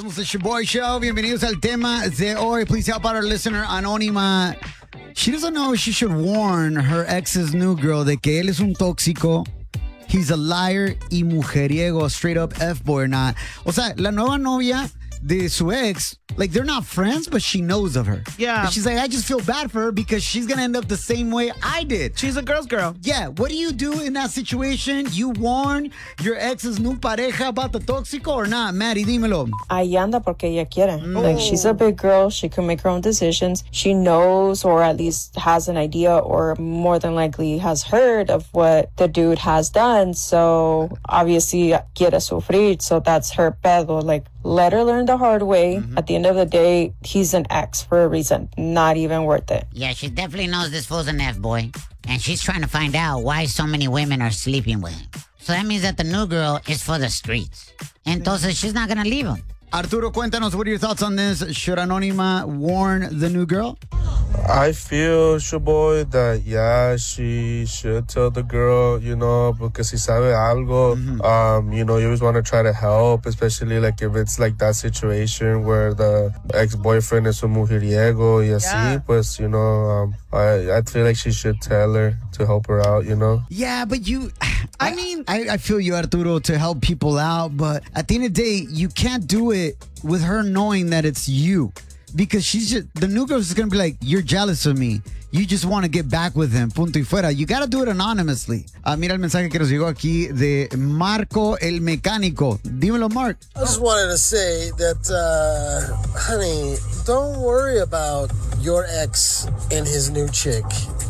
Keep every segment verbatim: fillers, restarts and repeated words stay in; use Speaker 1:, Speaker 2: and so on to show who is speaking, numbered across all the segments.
Speaker 1: Somos el Shaboy Show. Bienvenidos al tema de hoy. Please help out our listener, Anónima. She doesn't know if she should warn her ex's new girl de que él es un tóxico. He's a liar y mujeriego, straight up F-boy or not. O sea, la nueva novia de su ex, like, they're not friends, but she knows of her.
Speaker 2: Yeah.
Speaker 1: And she's like, I just feel bad for her because she's going to end up the same way I did.
Speaker 2: She's a girl's girl.
Speaker 1: Yeah. What do you do in that situation? You warn your ex's new pareja about the tóxico or not? Maddie, dímelo.
Speaker 3: Ahí anda porque ella quiere. Like, she's a big girl. She can make her own decisions. She knows, or at least has an idea, or more than likely has heard of what the dude has done. So, obviously, quiere sufrir. So, that's her pedo. Like, let her learn the hard way. Mm-hmm. At the end of the day, he's an ex for a reason. Not even worth it.
Speaker 4: Yeah, she definitely knows this fool's an F-boy. And she's trying to find out why so many women are sleeping with him. So that means that the new girl is for the streets. Entonces, she's not going to leave him.
Speaker 1: Arturo, cuéntanos, what are your thoughts on this? Should Anónima warn the new girl?
Speaker 5: I feel, Shaboy, that, yeah, she should tell the girl, you know, because si sabe algo, mm-hmm. um, you know, you always want to try to help, especially, like, if it's, like, that situation where the ex-boyfriend is un mujeriego y así, yeah. Pues, you know, um, I, I feel like she should tell her to help her out, you know?
Speaker 1: Yeah, but you... I, I mean... I, I feel you, Arturo, to help people out, but at the end of the day, you can't do it with her knowing that it's you. Because she's just, the new girl's just going to be like, you're jealous of me. You just want to get back with him. Punto y fuera. You got to do it anonymously. Uh, mira el mensaje que nos llegó aquí de Marco el Mecánico. Dímelo, Mark.
Speaker 6: I just wanted to say that, uh, honey, don't worry about your ex and his new chick.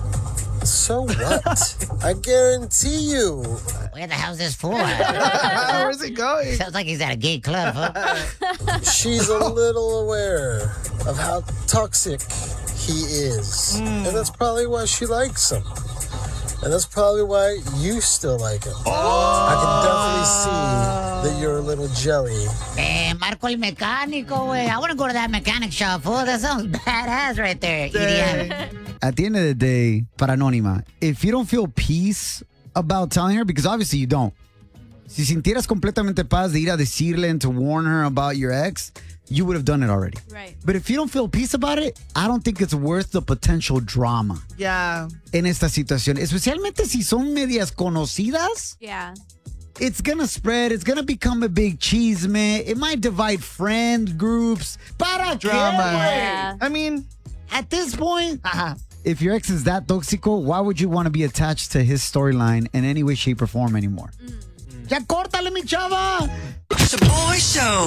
Speaker 6: So what? I guarantee you.
Speaker 4: Where the hell's this for?
Speaker 2: Where's he going?
Speaker 4: Sounds like he's at a gay club, huh?
Speaker 6: She's a little aware of how toxic he is. Mm. And that's probably why she likes him. And that's probably why you still like him. Oh. I can definitely see that you're a little jelly.
Speaker 4: Eh, Marco el Mecánico, güey. I want to go to that mechanic shop, fool. That sounds badass right there. E D M.
Speaker 1: At the end of the day, para Anónima, if you don't feel peace about telling her, because obviously you don't. Si sintieras completamente paz de ir a decirle and to warn her about your ex, you would have done it already.
Speaker 7: Right.
Speaker 1: But if you don't feel peace about it, I don't think it's worth the potential drama.
Speaker 2: Yeah.
Speaker 1: En esta situación. Especialmente si son medias conocidas.
Speaker 7: Yeah.
Speaker 1: It's gonna spread. It's gonna become a big chisme. It might divide friend groups. Para
Speaker 2: Drama.
Speaker 7: Yeah.
Speaker 2: I mean,
Speaker 1: at this point, uh-huh. If your ex is that tóxico, why would you want to be attached to his storyline in any way, shape, or form anymore? Mm. Ya córtale, mi chava!
Speaker 8: It's a boy show.